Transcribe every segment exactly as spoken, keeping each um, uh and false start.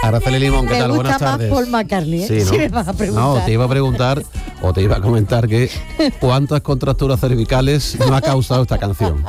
Araceli Limón, ¿qué me tal? Buenas tardes. Me gusta más Paul McCartney, ¿eh? Sí, ¿no? Si me vas a preguntar. No, te iba a preguntar, o te iba a comentar que cuántas contracturas cervicales no ha causado esta canción.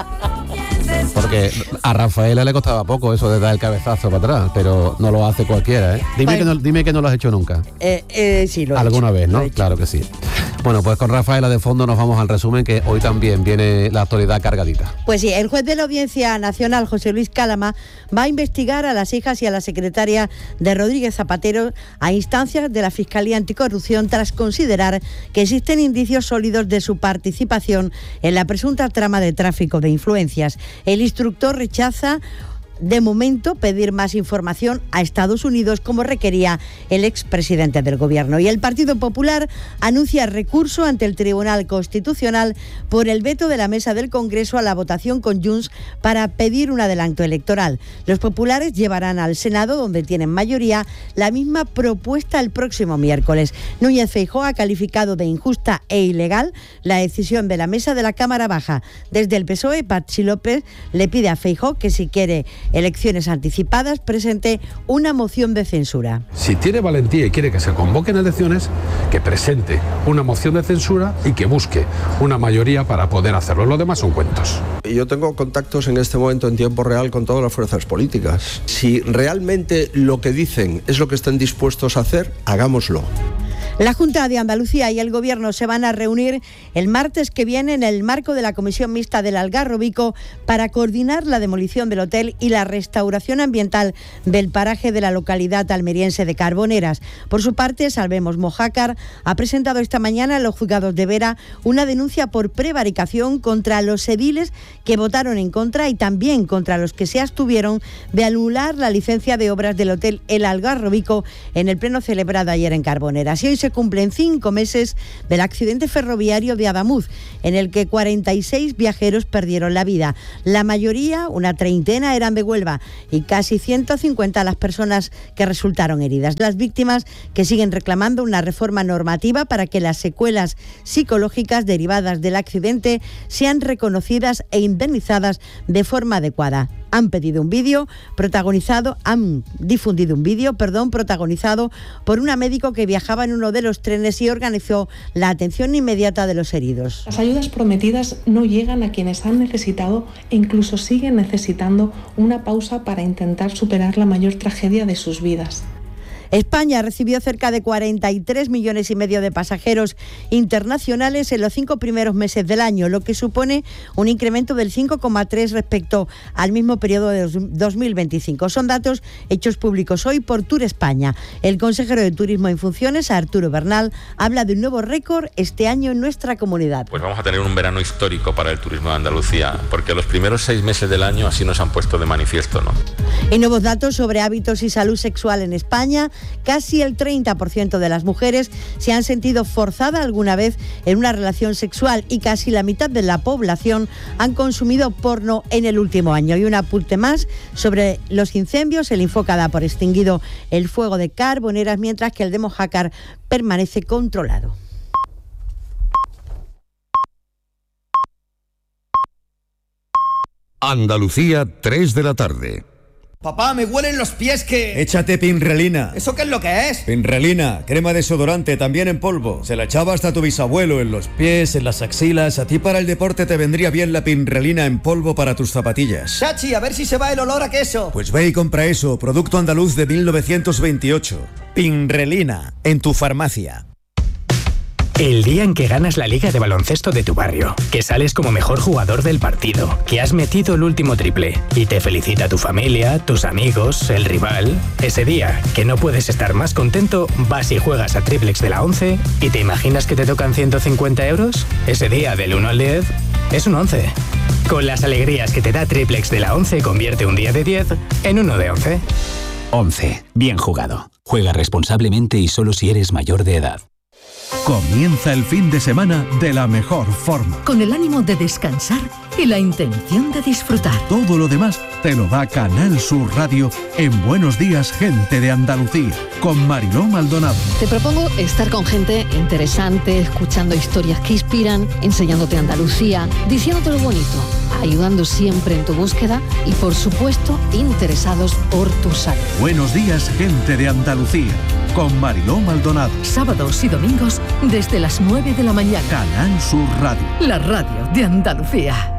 Porque a Rafaela le costaba poco eso de dar el cabezazo para atrás, pero no lo hace cualquiera, ¿eh? Dime, bueno, que, no, dime que no lo has hecho nunca. Eh, eh, sí, lo he Alguna hecho, vez, ¿no? Lo he hecho. Claro que sí. Bueno, pues con Rafaela de fondo nos vamos al resumen, que hoy también viene la actualidad cargadita. Pues sí, el juez de la Audiencia Nacional, José Luis Cálama, va a investigar a las hijas y a la secretaria de Rodríguez Zapatero a instancias de la Fiscalía Anticorrupción tras considerar que existen indicios sólidos de su participación en la presunta trama de tráfico de influencias. El instructor rechaza de momento pedir más información a Estados Unidos como requería el expresidente del gobierno. Y el Partido Popular anuncia recurso ante el Tribunal Constitucional por el veto de la mesa del Congreso a la votación con Junts para pedir un adelanto electoral. Los populares llevarán al Senado, donde tienen mayoría, la misma propuesta el próximo miércoles. Núñez Feijóo ha calificado de injusta e ilegal la decisión de la mesa de la Cámara Baja. Desde el P S O E, Patxi López le pide a Feijóo que si quiere elecciones anticipadas presente una moción de censura. Si tiene valentía y quiere que se convoquen elecciones, que presente una moción de censura y que busque una mayoría para poder hacerlo. Lo demás son cuentos. Yo tengo contactos en este momento en tiempo real con todas las fuerzas políticas. Si realmente lo que dicen es lo que están dispuestos a hacer, hagámoslo. La Junta de Andalucía y el Gobierno se van a reunir el martes que viene en el marco de la Comisión Mixta del Algarrobico para coordinar la demolición del hotel y la restauración ambiental del paraje de la localidad almeriense de Carboneras. Por su parte, Salvemos Mojácar ha presentado esta mañana en los juzgados de Vera una denuncia por prevaricación contra los ediles que votaron en contra y también contra los que se abstuvieron de anular la licencia de obras del hotel El Algarrobico en el pleno celebrado ayer en Carboneras. Y hoy se cumplen cinco meses del accidente ferroviario de Adamuz, en el que cuarenta y seis viajeros perdieron la vida. La mayoría, una treintena, eran de Huelva y casi ciento cincuenta las personas que resultaron heridas. Las víctimas que siguen reclamando una reforma normativa para que las secuelas psicológicas derivadas del accidente sean reconocidas e indemnizadas de forma adecuada. Han pedido un vídeo protagonizado, han difundido un vídeo, perdón, protagonizado por una médico que viajaba en uno de los trenes y organizó la atención inmediata de los heridos. Las ayudas prometidas no llegan a quienes han necesitado e incluso siguen necesitando una pausa para intentar superar la mayor tragedia de sus vidas. España recibió cerca de cuarenta y tres millones y medio de pasajeros internacionales en los cinco primeros meses del año, lo que supone un incremento del cinco coma tres respecto al mismo periodo de dos mil veinticinco. Son datos hechos públicos hoy por Tour España. El consejero de Turismo en funciones, Arturo Bernal, habla de un nuevo récord este año en nuestra comunidad. Pues vamos a tener un verano histórico para el turismo de Andalucía, porque los primeros seis meses del año así nos han puesto de manifiesto, ¿no? Y nuevos datos sobre hábitos y salud sexual en España. Casi el treinta por ciento de las mujeres se han sentido forzadas alguna vez en una relación sexual y casi la mitad de la población han consumido porno en el último año. Y un apunte más sobre los incendios. El Infoca da por extinguido el fuego de Carboneras, mientras que el de Mojácar permanece controlado. Andalucía, tres de la tarde. Papá, me huelen los pies que... Échate Pinrelina. ¿Eso qué es lo que es? Pinrelina, crema desodorante, también en polvo. Se la echaba hasta tu bisabuelo en los pies, en las axilas. A ti para el deporte te vendría bien la Pinrelina en polvo para tus zapatillas. Chachi, a ver si se va el olor a queso. Pues ve y compra eso, producto andaluz de mil novecientos veintiocho. Pinrelina, en tu farmacia. El día en que ganas la liga de baloncesto de tu barrio, que sales como mejor jugador del partido, que has metido el último triple y te felicita tu familia, tus amigos, el rival. Ese día, que no puedes estar más contento, vas y juegas a Triplex de la once y te imaginas que te tocan ciento cincuenta euros. Ese día, del uno al diez, es un once. Con las alegrías que te da Triplex de la once, convierte un día de diez en uno de once. once. Bien jugado. Juega responsablemente y solo si eres mayor de edad. Comienza el fin de semana de la mejor forma. Con el ánimo de descansar y la intención de disfrutar. Todo lo demás te lo da Canal Sur Radio en Buenos Días, Gente de Andalucía, con Mariló Maldonado. Te propongo estar con gente interesante, escuchando historias que inspiran, enseñándote Andalucía, diciéndote lo bonito. ayudando siempre en tu búsqueda y, por supuesto, interesados por tu salud. Buenos días, gente de Andalucía, con Mariló Maldonado. Sábados y domingos desde las nueve de la mañana. Canal Sur Radio. La radio de Andalucía.